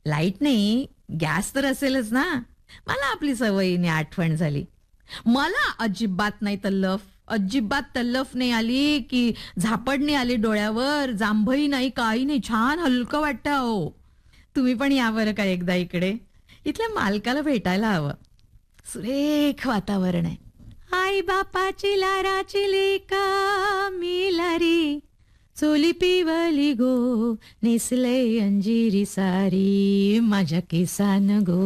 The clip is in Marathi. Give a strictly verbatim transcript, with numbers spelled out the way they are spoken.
लाईट नाही, गॅस तर असेलच ना. मला आपली सवयीने आठवण झाली. मला अजिबात नाही तल्लफ, अजिबात तल्लफ नाही आली की झापड नाही आली डोळ्यावर, जांभई नाही, काही नाही. छान हलकं वाटतं अहो. तुम्ही पण या बरं का एकदा इकडे. इथल्या मालकाला भेटायला हवं. सुरेख वातावरण आहे. आई बापाची लाडाची लेका मिलारी, चोली पिवली गो, नेसले अंजिरी सारी, माझ्या केसान गो.